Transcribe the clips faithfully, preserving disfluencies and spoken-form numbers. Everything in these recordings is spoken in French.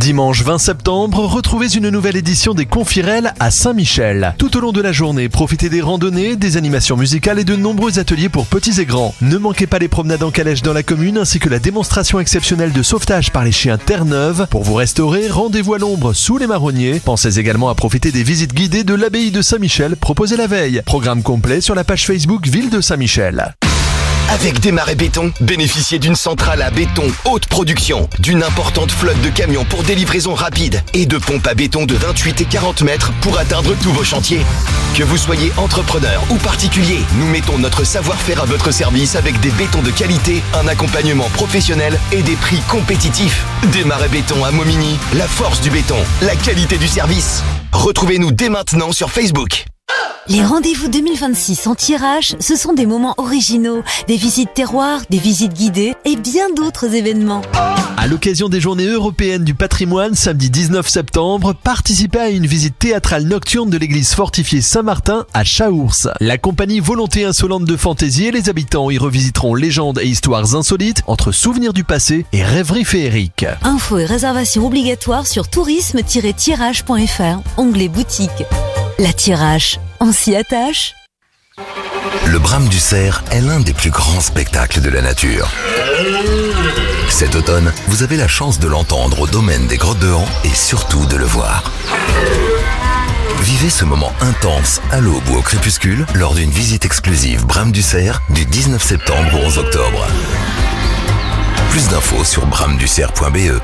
Dimanche vingt septembre, retrouvez une nouvelle édition des Confirelles à Saint-Michel. Tout au long de la journée, profitez des randonnées, des animations musicales et de nombreux ateliers pour petits et grands. Ne manquez pas les promenades en calèche dans la commune ainsi que la démonstration exceptionnelle de sauvetage par les chiens Terre-Neuve. Pour vous restaurer, rendez-vous à l'ombre sous les marronniers. Pensez également à profiter des visites guidées de l'abbaye de Saint-Michel proposées la veille. Programme complet sur la page Facebook Ville de Saint-Michel. Avec Desmarais Béton, bénéficiez d'une centrale à béton haute production, d'une importante flotte de camions pour des livraisons rapides et de pompes à béton de vingt-huit et quarante mètres pour atteindre tous vos chantiers. Que vous soyez entrepreneur ou particulier, nous mettons notre savoir-faire à votre service avec des bétons de qualité, un accompagnement professionnel et des prix compétitifs. Desmarais Béton à Momigny, la force du béton, la qualité du service. Retrouvez-nous dès maintenant sur Facebook. Les rendez-vous deux mille vingt-six en tirage, ce sont des moments originaux, des visites terroirs, des visites guidées et bien d'autres événements. À l'occasion des Journées européennes du patrimoine, samedi dix-neuf septembre, participez à une visite théâtrale nocturne de l'église fortifiée Saint-Martin à Chaours. La compagnie Volonté Insolente de Fantaisie et les habitants y revisiteront légendes et histoires insolites entre souvenirs du passé et rêveries féeriques. Infos et réservations obligatoires sur tourisme tiret tirage point f r, onglet boutique. La Tirage, on s'y attache. Le Brame du Cerf est l'un des plus grands spectacles de la nature. Cet automne, vous avez la chance de l'entendre au domaine des Grottes de Han et surtout de le voir. Vivez ce moment intense à l'aube ou au crépuscule lors d'une visite exclusive Brame du Cerf du dix-neuf septembre au onze octobre. Plus d'infos sur brame du cerf point b e.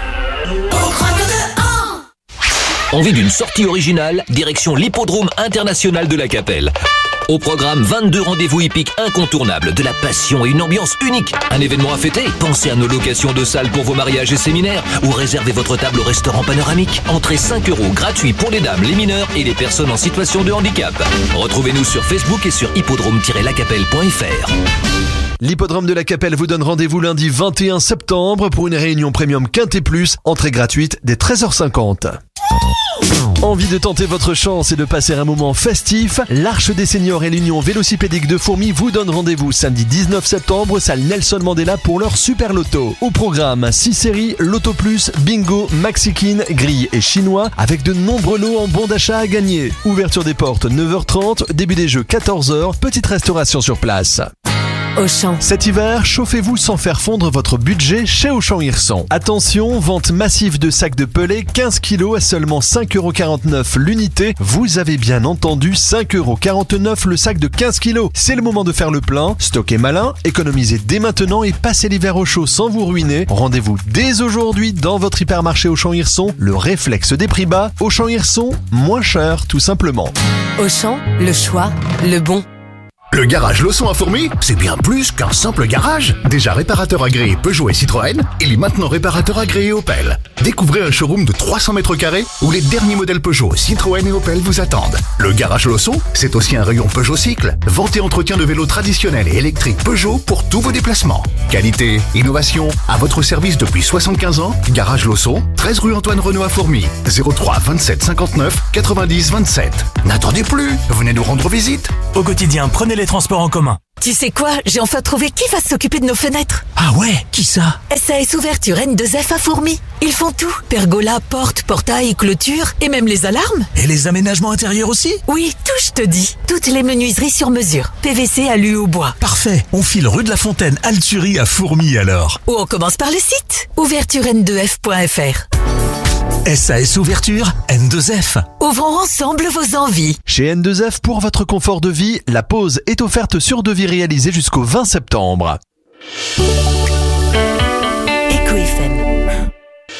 Envie d'une sortie originale, direction l'hippodrome international de la Capelle. Au programme, vingt-deux rendez-vous hippiques incontournables, de la passion et une ambiance unique. Un événement à fêter? Pensez à nos locations de salles pour vos mariages et séminaires ou réservez votre table au restaurant panoramique. Entrée cinq euros, gratuit pour les dames, les mineurs et les personnes en situation de handicap. Retrouvez-nous sur Facebook et sur hippodrome tiret la capelle point f r. L'hippodrome de la Capelle vous donne rendez-vous lundi vingt et un septembre pour une réunion premium Quintet Plus, entrée gratuite dès treize heures cinquante. Envie de tenter votre chance et de passer un moment festif? L'Arche des Seniors et l'Union Vélocipédique de Fourmies vous donnent rendez-vous samedi dix-neuf septembre, salle Nelson Mandela pour leur Super Loto. Au programme, six séries, Loto Plus, Bingo, Maxikin, Grille et Chinois avec de nombreux lots en bons d'achat à gagner. Ouverture des portes neuf heures trente, début des jeux quatorze heures, petite restauration sur place. Auchan. Cet hiver, chauffez-vous sans faire fondre votre budget chez Auchan Hirson. Attention, vente massive de sacs de pelés, quinze kilos à seulement cinq euros quarante-neuf l'unité. Vous avez bien entendu, cinq euros quarante-neuf le sac de quinze kilos. C'est le moment de faire le plein. Stockez malin, économisez dès maintenant et passez l'hiver au chaud sans vous ruiner. Rendez-vous dès aujourd'hui dans votre hypermarché Auchan Hirson. Le réflexe des prix bas. Auchan Hirson, moins cher tout simplement. Auchan, le choix, le bon. Le garage Losson à Fourmies, c'est bien plus qu'un simple garage. Déjà réparateur agréé Peugeot et Citroën, il est maintenant réparateur agréé Opel. Découvrez un showroom de trois cents mètres carrés où les derniers modèles Peugeot, Citroën et Opel vous attendent. Le garage Losson, c'est aussi un rayon Peugeot Cycle. Vente et entretien de vélos traditionnels et électriques Peugeot pour tous vos déplacements. Qualité, innovation, à votre service depuis soixante-quinze ans. Garage Losson, treize rue Antoine Renaud à Fourmies. zéro trois vingt-sept cinquante-neuf quatre-vingt-dix vingt-sept. N'attendez plus, venez nous rendre visite. Au quotidien, prenez les transports en commun. Tu sais quoi? J'ai enfin trouvé qui va s'occuper de nos fenêtres. Ah ouais? Qui ça? S A S Ouverture N deux F à Fourmies. Ils font tout. Pergola, porte, portail, clôture et même les alarmes. Et les aménagements intérieurs aussi? Oui, tout je te dis. Toutes les menuiseries sur mesure. P V C, alu ou bois. Parfait. On file rue de la Fontaine, Alturie à Fourmies alors. Ou on commence par le site. ouverture n deux f point f r. S A S Ouverture N deux F. Ouvrons ensemble vos envies. Chez N deux F, pour votre confort de vie, la pause est offerte sur devis réalisé jusqu'au vingt septembre. Eco F M.